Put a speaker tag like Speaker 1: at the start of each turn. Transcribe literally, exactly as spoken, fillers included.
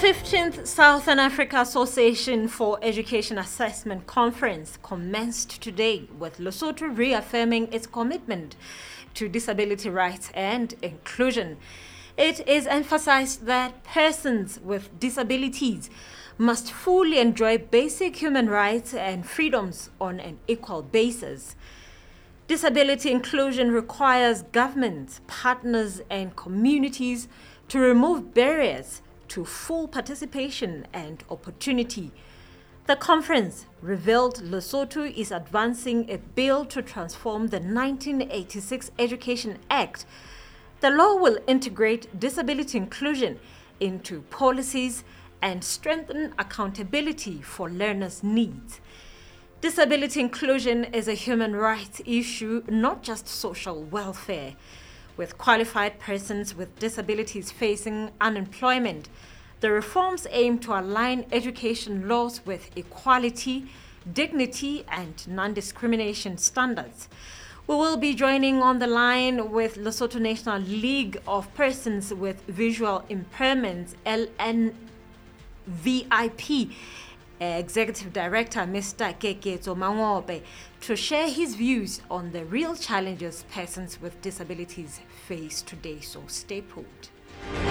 Speaker 1: fifteenth Southern Africa Association for Education Assessment Conference commenced today, with Lesotho reaffirming its commitment to disability rights and inclusion. It is emphasized that persons with disabilities must fully enjoy basic human rights and freedoms on an equal basis. Disability inclusion requires governments, partners, and communities to remove barriers to full participation and opportunity. The conference revealed Lesotho is advancing a bill to transform the nineteen eighty-six Education Act. The law will integrate disability inclusion into policies and strengthen accountability for learners' needs. Disability inclusion is a human rights issue, not just social welfare. With qualified persons with disabilities facing unemployment, the reforms aim to align education laws with equality, dignity, and non-discrimination standards. We will be joining on the line with Lesotho National League of Persons with Visual Impairments, L N V I P, Executive Director Mister Keketso Mangobe, to share his views on the real challenges persons with disabilities face today. So stay put.